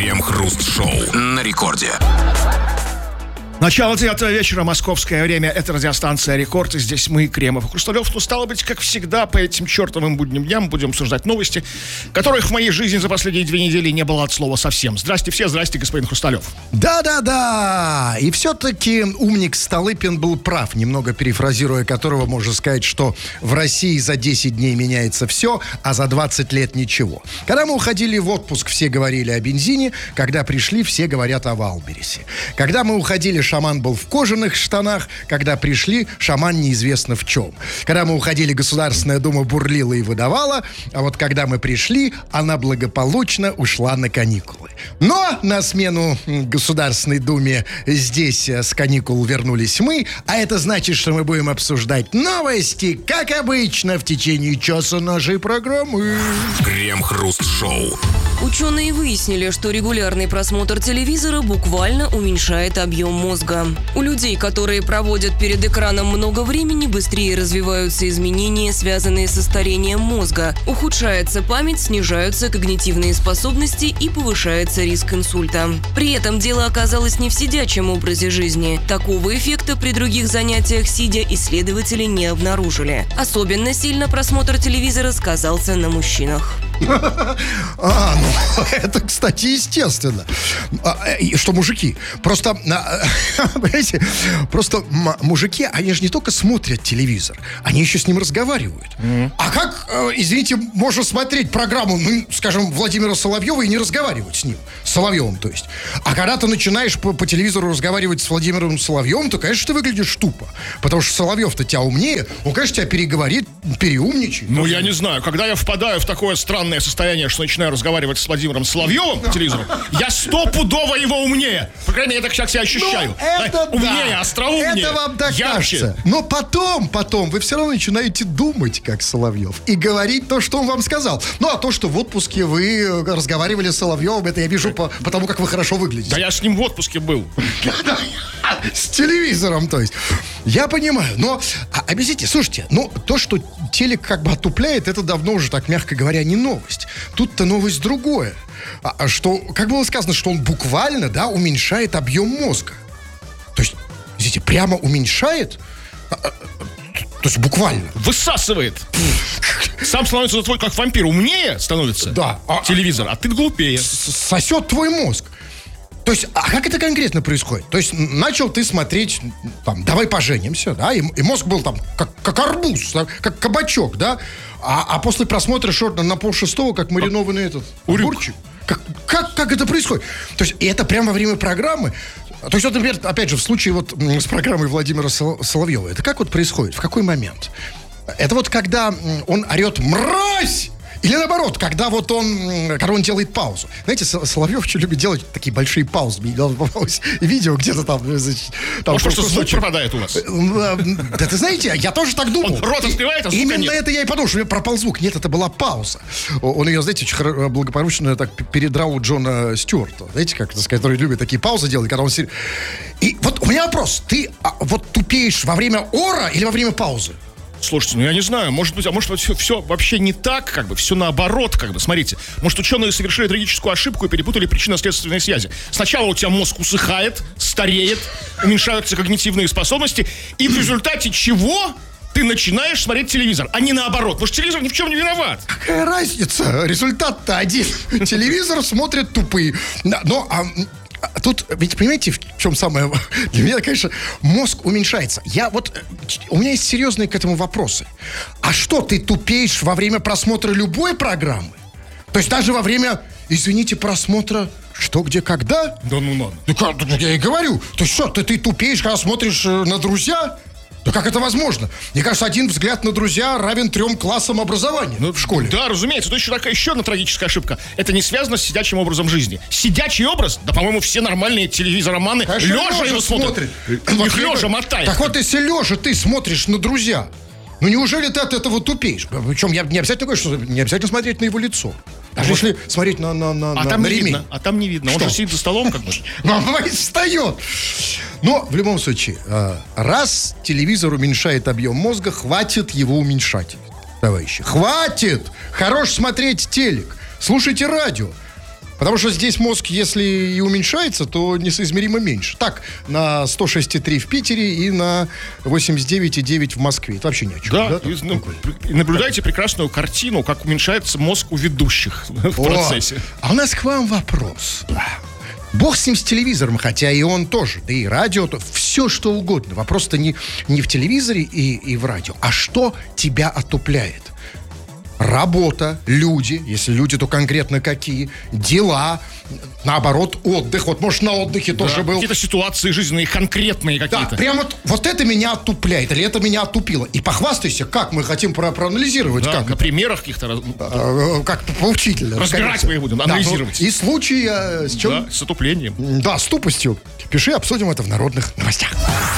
Крем-хруст-шоу на рекорде. Начало 9 вечера, московское время. Это радиостанция «Рекорд». И здесь мы, Кремов и Хрусталев. Ну, стало быть, как всегда, по этим чертовым будним дням будем обсуждать новости, которых в моей жизни за последние 2 недели не было от слова совсем. Здрасте все, здрасте, господин Хрусталев. Да-да-да. И все-таки умник Столыпин был прав, немного перефразируя которого можно сказать, что в России за 10 дней меняется все, а за 20 лет ничего. Когда мы уходили в отпуск, все говорили о бензине. Когда пришли, все говорят о Валбересе. Когда мы уходили, шаман был в кожаных штанах. Когда пришли, шаман неизвестно в чем. Когда мы уходили, Государственная Дума бурлила и выдавала. А вот когда мы пришли, она благополучно ушла на каникулы. Но на смену Государственной Думе здесь с каникул вернулись мы. А это значит, что мы будем обсуждать новости, как обычно, в течение часа нашей программы. Крем-хруст-шоу. Ученые выяснили, что регулярный просмотр телевизора буквально уменьшает объем мозга. У людей, которые проводят перед экраном много времени, быстрее развиваются изменения, связанные со старением мозга. Ухудшается память, снижаются когнитивные способности и повышается риск инсульта. При этом дело оказалось не в сидячем образе жизни. Такого эффекта при других занятиях сидя исследователи не обнаружили. Особенно сильно просмотр телевизора сказался на мужчинах. Это, кстати, естественно. Что мужики. Просто, понимаете, мужики, они же не только смотрят телевизор, они еще с ним разговаривают. А как, извините, можно смотреть программу, ну, скажем, Владимира Соловьева и не разговаривать с ним? С Соловьевым, то есть. А когда ты начинаешь по телевизору разговаривать с Владимиром Соловьевым, то, конечно, ты выглядишь тупо. Потому что Соловьев-то тебя умнее, он, конечно, тебя переговорит, переумничает. Ну, я не знаю, когда я впадаю в такое странное состояние, что начинаю разговаривать с Владимиром Соловьевым по телевизору, я стопудово его умнее. По крайней мере, я так сейчас себя ощущаю. Умнее, остроумнее, это вам так ярче. кажется. Но потом вы все равно начинаете думать, как Соловьев, и говорить то, что он вам сказал. Ну, а то, что в отпуске вы разговаривали с Соловьевым, это я вижу потому, как вы хорошо выглядите. Да я с ним в отпуске был. С телевизором, то есть. Я понимаю, но объясните, слушайте, то, что телек как бы отупляет, это давно уже, так мягко говоря, не новость. Тут-то новость другое. Что, как было сказано, что он буквально, уменьшает объем мозга. То есть, видите, прямо уменьшает, то есть буквально. Высасывает. Сам становится твой, как вампир, умнее становится телевизор, а ты глупее. Сосет твой мозг. То есть, а как это конкретно происходит? То есть, начал ты смотреть, там, «Давай поженимся», да, и мозг был там, как арбуз, как кабачок, да, а после просмотра шорта на 5:30, как маринованный этот огурчик. Как это происходит? То есть, и это прямо во время программы. То есть, вот, например, опять же, в случае вот с программой Владимира Соловьева, это как вот происходит? В какой момент? Это вот когда он орет «Мразь!» Или наоборот, когда он делает паузу. Знаете, Соловьев очень любит делать такие большие паузы. Мне попалось видео где-то там. Может, что звук пропадает у вас? Да ты знаете, я тоже так думал. Он рот открывает, а звука именно нет. это я и подумал, что у меня пропал звук. Нет, это была пауза. Он ее, знаете, очень благополучно так передрал у Джона Стюарта. Знаете, который любит такие паузы делать, когда он... И вот у меня вопрос. Ты вот тупеешь во время ора или во время паузы? Слушайте, я не знаю, может быть все вообще не так, все наоборот, смотрите. Может, ученые совершили трагическую ошибку и перепутали причинно-следственные связи. Сначала у тебя мозг усыхает, стареет, уменьшаются когнитивные способности, и в результате чего ты начинаешь смотреть телевизор, а не наоборот. Потому что телевизор ни в чем не виноват. Какая разница? Результат-то один. Телевизор смотрят тупые. Но... Тут, ведь понимаете, в чем самое... Для меня, конечно, мозг уменьшается. У меня есть серьезные к этому вопросы. А что, ты тупеешь во время просмотра любой программы? То есть даже во время, извините, просмотра «Что, где, когда»? Да ну ладно. Ну, я и говорю. То есть что, ты тупеешь, когда смотришь на «Друзья»? Да как это возможно? Мне кажется, один взгляд на «Друзья» равен 3 классам образования в школе. Да, разумеется. Это еще одна трагическая ошибка. Это не связано с сидячим образом жизни. Сидячий образ? Да, по-моему, все нормальные телевизороманы лежа его смотрят. Их лежа мотает. Так вот, если лежа ты смотришь на «Друзья», ну неужели ты от этого тупеешь? Причем я не обязательно говорю, что не обязательно смотреть на его лицо. Даже если смотреть на ремень. А там не видно. Он же сидит за столом встает. Но в любом случае, раз телевизор уменьшает объем мозга, хватит его уменьшать, товарищи. Хватит! Хорош смотреть телек. Слушайте радио. Потому что здесь мозг, если и уменьшается, то несоизмеримо меньше. Так, на 106,3 в Питере и на 89,9 в Москве. Это вообще ни о чем. Да, и наблюдайте прекрасную картину, как уменьшается мозг у ведущих в процессе. А у нас к вам вопрос. Бог с ним, с телевизором, хотя и он тоже, да и радио, все что угодно. Вопрос-то не в телевизоре и в радио, а что тебя отупляет? Работа, люди, если люди, то конкретно какие, дела, наоборот, отдых. Вот, может, на отдыхе тоже был. Какие-то ситуации жизненные, конкретные какие-то. Да, прям вот это меня отупляет, или это меня отупило. И похвастайся, как мы хотим проанализировать. Да, как на примерах каких-то. Как поучительно. Разбирать мы их будем, анализировать. Да, и случаи с чем? Да, с отуплением. Да, с тупостью. Пиши, обсудим это в народных новостях.